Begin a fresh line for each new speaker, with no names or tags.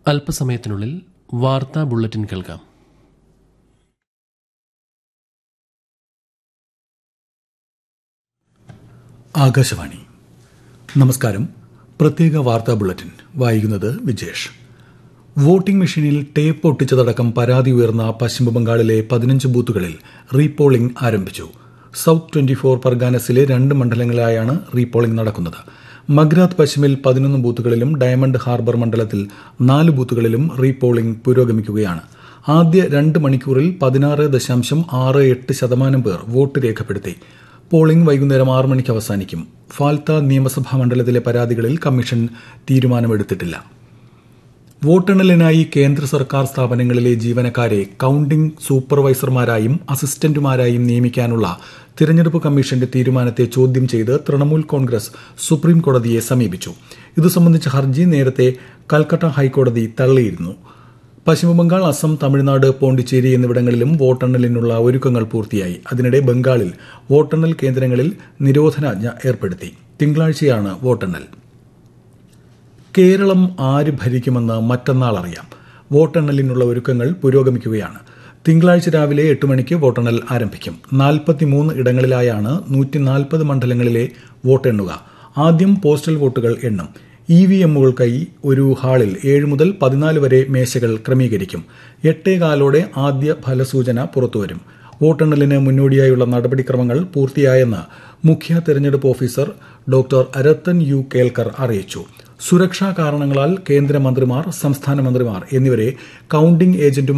അല്പസമയത്തിനുള്ളിൽ വാർത്താ ബുള്ളറ്റിൻ കേൾക്കാം.
ആകാശവാണി. നമസ്കാരം. പ്രത്യേക വാർത്താ ബുള്ളറ്റിൻ വായിക്കുന്നത് വിജേഷ്. വോട്ടിംഗ് മെഷീനിൽ ടേപ്പ് ഒട്ടിച്ചതടക്കം പരാതി ഉയർന്ന പശ്ചിമബംഗാളിലെ 15 ബൂത്തുകളിൽ റീപോളിംഗ് ആരംഭിച്ചു. സൌത്ത് 24 പർഗാനസിലെ 2 മണ്ഡലങ്ങളിലായാണ് റീപോളിംഗ് നടക്കുന്നത്. മഗ്രാത്ത് പശ്ചിമിൽ 11 ബൂത്തുകളിലും ഡയമണ്ട് ഹാർബർ മണ്ഡലത്തിൽ 4 ബൂത്തുകളിലും റീപോളിംഗ് പുരോഗമിക്കുകയാണ്. ആദ്യ 2 മണിക്കൂറിൽ 16.68% പേർ വോട്ട് രേഖപ്പെടുത്തി. പോളിംഗ് വൈകുന്നേരം 6 മണിക്ക് അവസാനിക്കും. ഫാൽത്ത നിയമസഭാ മണ്ഡലത്തിലെ പരാതികളിൽ കമ്മീഷൻ തീരുമാനമെടുത്തിട്ടില്ല. വോട്ടെണ്ണലിനായി കേന്ദ്ര സർക്കാർ സ്ഥാപനങ്ങളിലെ ജീവനക്കാരെ കൌണ്ടിംഗ് സൂപ്പർവൈസർമാരായും അസിസ്റ്റന്റുമാരായും നിയമിക്കാനുള്ള തിരഞ്ഞെടുപ്പ് കമ്മീഷന്റെ തീരുമാനത്തെ ചോദ്യം ചെയ്ത് തൃണമൂൽ കോൺഗ്രസ് സുപ്രീം കോടതിയെ സമീപിച്ചു. ഇതു സംബന്ധിച്ച ഹർജി നേരത്തെ കൽക്കട്ട ഹൈക്കോടതി തള്ളിയിരുന്നു. പശ്ചിമബംഗാൾ, അസം, തമിഴ്നാട്, പോണ്ടിച്ചേരി എന്നിവിടങ്ങളിലും വോട്ടെണ്ണലിനുള്ള ഒരുക്കങ്ങൾ പൂർത്തിയായി. അതിനിടെ ബംഗാളിൽ വോട്ടെണ്ണൽ കേന്ദ്രങ്ങളിൽ നിരോധനാജ്ഞ ഏർപ്പെടുത്തി. തിങ്കളാഴ്ചയാണ് വോട്ടെണ്ണൽ. കേരളം ആര് ഭരിക്കുമെന്ന് മറ്റന്നാൾ അറിയാം. വോട്ടെണ്ണലിനുള്ള ഒരുക്കങ്ങൾ പുരോഗമിക്കുകയാണ്. തിങ്കളാഴ്ച രാവിലെ 8 മണിക്ക് വോട്ടെണ്ണൽ ആരംഭിക്കും. 43 ഇടങ്ങളിലായാണ് 140 മണ്ഡലങ്ങളിലെ വോട്ടെണ്ണുക. ആദ്യം പോസ്റ്റൽ വോട്ടുകൾ എണ്ണും. ഇവിഎമ്മുകൾക്കായി ഒരു ഹാളിൽ 7 മുതൽ 14 വരെ മേശകൾ ക്രമീകരിക്കും. 8:15 ആദ്യ ഫലസൂചന പുറത്തുവരും. വോട്ടെണ്ണലിന് മുന്നോടിയായുള്ള നടപടിക്രമങ്ങൾ പൂർത്തിയായെന്ന് മുഖ്യ തെരഞ്ഞെടുപ്പ് officer doctor Ratan U Kelkar അറിയിച്ചു. സുരക്ഷാ കാരണങ്ങളാൽ കേന്ദ്രമന്ത്രിമാർ, സംസ്ഥാന മന്ത്രിമാർ എന്നിവരെ കൌണ്ടിംഗ് ഏജന്റുമാർ